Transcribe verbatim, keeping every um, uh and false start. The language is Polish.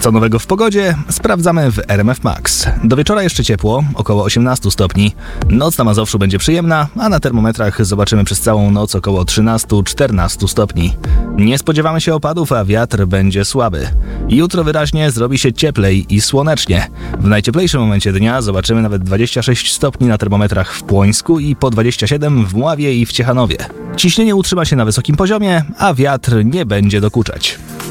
Co nowego w pogodzie? Sprawdzamy w R M F Max. Do wieczora jeszcze ciepło, około osiemnaście stopni. Noc na Mazowszu będzie przyjemna, a na termometrach zobaczymy przez całą noc około trzynaście czternaście stopni. Nie spodziewamy się opadów, a wiatr będzie słaby. Jutro wyraźnie zrobi się cieplej i słonecznie. W najcieplejszym momencie dnia zobaczymy nawet dwadzieścia sześć stopni na termometrach w Płońsku i po dwadzieścia siedem w Mławie i w Ciechanowie. Ciśnienie utrzyma się na wysokim poziomie, a wiatr nie będzie dokuczać.